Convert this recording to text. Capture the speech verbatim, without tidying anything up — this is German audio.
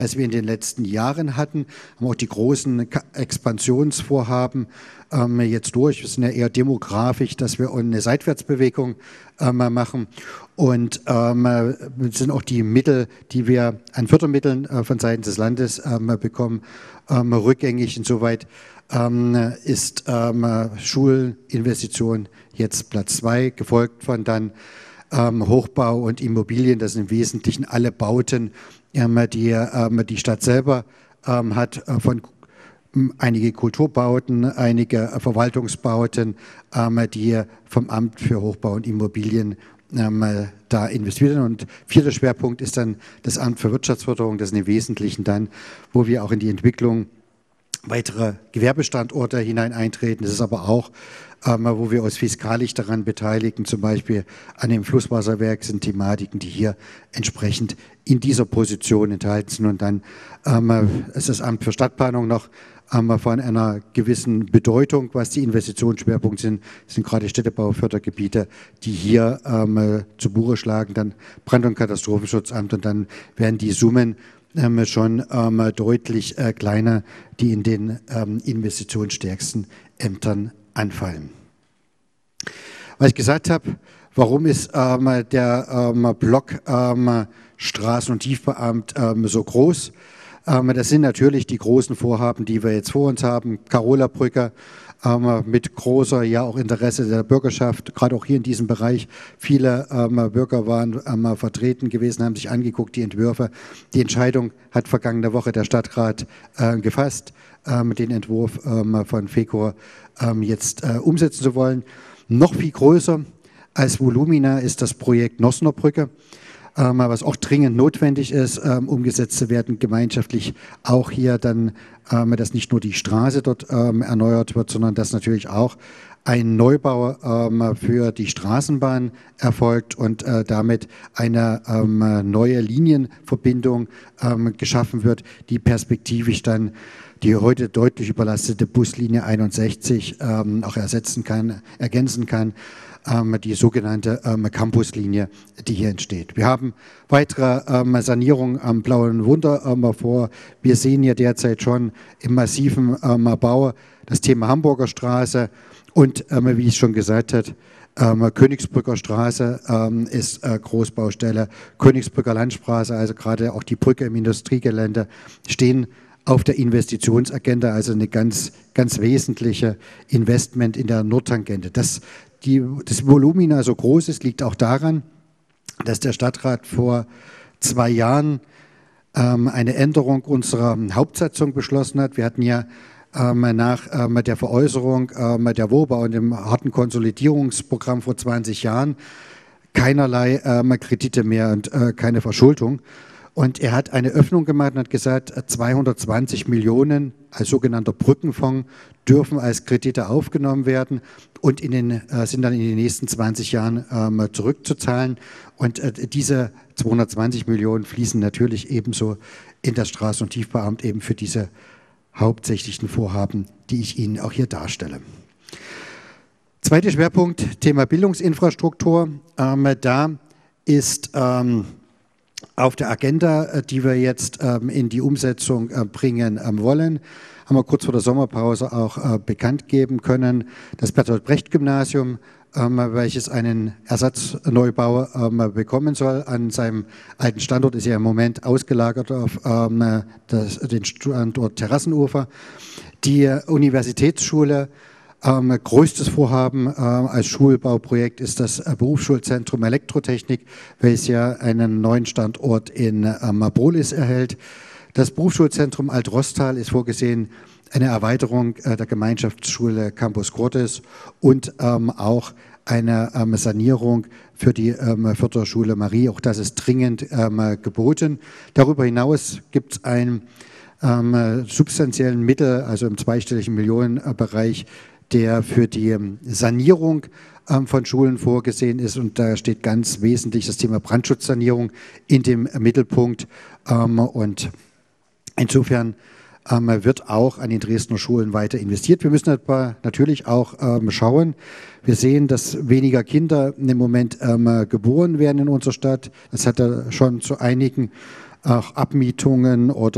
als wir in den letzten Jahren hatten, haben auch die großen Expansionsvorhaben ähm, jetzt durch. Wir sind ja eher demografisch, dass wir eine Seitwärtsbewegung ähm, machen. Und ähm, sind auch die Mittel, die wir an Fördermitteln äh, von Seiten des Landes ähm, bekommen, ähm, rückgängig. Insoweit ähm, ist ähm, Schulinvestition jetzt Platz zwei, gefolgt von dann ähm, Hochbau und Immobilien. Das sind im Wesentlichen alle Bauten, die die Stadt selber hat, von einige Kulturbauten, einige Verwaltungsbauten, die vom Amt für Hochbau und Immobilien da investiert werden. Und vierter Schwerpunkt ist dann das Amt für Wirtschaftsförderung. Das sind im Wesentlichen dann, wo wir auch in die Entwicklung weitere Gewerbestandorte hinein eintreten. Das ist aber auch, ähm, wo wir uns fiskalisch daran beteiligen, zum Beispiel an dem Flusswasserwerk, sind Thematiken, die hier entsprechend in dieser Position enthalten sind. Und dann ähm, ist das Amt für Stadtplanung noch ähm, von einer gewissen Bedeutung, was die Investitionsschwerpunkte sind. Das sind gerade Städtebaufördergebiete, die hier ähm, zu Buche schlagen, dann Brand- und Katastrophenschutzamt, und dann werden die Summen Ähm, schon ähm, deutlich äh, kleiner, die in den ähm, investitionsstärksten Ämtern anfallen. Was ich gesagt habe, warum ist ähm, der ähm, Block ähm, Straßen- und Tiefbauamt ähm, so groß? Ähm, das sind natürlich die großen Vorhaben, die wir jetzt vor uns haben. Carola-Brücke, ähm, mit großer, ja auch Interesse der Bürgerschaft, gerade auch hier in diesem Bereich. Viele ähm, Bürger waren ähm, vertreten gewesen, haben sich angeguckt, die Entwürfe. Die Entscheidung hat vergangene Woche der Stadtrat äh, gefasst, ähm, den Entwurf ähm, von FECO ähm, jetzt äh, umsetzen zu wollen. Noch viel größer als Volumina ist das Projekt Nossener Brücke, ähm, was auch dringend notwendig ist, ähm, umgesetzt zu werden, gemeinschaftlich auch hier dann, ähm, dass nicht nur die Straße dort ähm, erneuert wird, sondern dass natürlich auch ein Neubau ähm, für die Straßenbahn erfolgt und äh, damit eine ähm, neue Linienverbindung ähm, geschaffen wird, die perspektivisch dann die heute deutlich überlastete Buslinie einundsechzig ähm, auch ersetzen kann, ergänzen kann, ähm, die sogenannte ähm, Campuslinie, die hier entsteht. Wir haben weitere ähm, Sanierungen am Blauen Wunder ähm, vor. Wir sehen hier derzeit schon im massiven ähm, Bau das Thema Hamburger Straße und, ähm, wie ich schon gesagt habe, Ähm, Königsbrücker Straße ähm, ist äh, Großbaustelle, Königsbrücker Landstraße, also gerade auch die Brücke im Industriegelände, stehen auf der Investitionsagenda, also eine ganz, ganz wesentliche Investment in der Nordtangente. Dass die, das Volumina so groß ist, liegt auch daran, dass der Stadtrat vor zwei Jahren ähm, eine Änderung unserer Hauptsatzung beschlossen hat. Wir hatten ja ähm, nach ähm, der Veräußerung ähm, der WOBA und dem harten Konsolidierungsprogramm vor zwanzig Jahren keinerlei ähm, Kredite mehr und äh, keine Verschuldung. Und er hat eine Öffnung gemacht und hat gesagt, zweihundertzwanzig Millionen als sogenannter Brückenfonds dürfen als Kredite aufgenommen werden und in den, äh, sind dann in den nächsten zwanzig Jahren ähm, zurückzuzahlen. Und äh, diese zweihundertzwanzig Millionen fließen natürlich ebenso in das Straßen- und Tiefbauamt eben für diese hauptsächlichen Vorhaben, die ich Ihnen auch hier darstelle. Zweiter Schwerpunkt, Thema Bildungsinfrastruktur. Ähm, da ist ähm, auf der Agenda, die wir jetzt ähm, in die Umsetzung äh, bringen ähm, wollen, haben wir kurz vor der Sommerpause auch äh, bekannt geben können, das Bertolt-Brecht-Gymnasium, ähm, welches einen Ersatzneubau ähm, bekommen soll. An seinem alten Standort ist ja im Moment ausgelagert auf ähm, das, den Standort Terrassenufer. Die Universitätsschule, Ähm, größtes Vorhaben äh, als Schulbauprojekt ist das äh, Berufsschulzentrum Elektrotechnik, welches ja einen neuen Standort in äh, Marbolis erhält. Das Berufsschulzentrum Alt-Rostal ist vorgesehen, eine Erweiterung äh, der Gemeinschaftsschule Campus Cortes und ähm, auch eine ähm, Sanierung für die ähm, Förderschule Marie. Auch das ist dringend ähm, geboten. Darüber hinaus gibt es einen ähm, substanziellen Mittel, also im zweistelligen Millionenbereich, der für die Sanierung ähm, von Schulen vorgesehen ist. Und da steht ganz wesentlich das Thema Brandschutzsanierung in dem Mittelpunkt. Ähm, und insofern ähm, wird auch an den Dresdner Schulen weiter investiert. Wir müssen aber natürlich auch ähm, schauen. Wir sehen, dass weniger Kinder im Moment ähm, geboren werden in unserer Stadt. Das hat ja schon zu einigen auch Abmietungen oder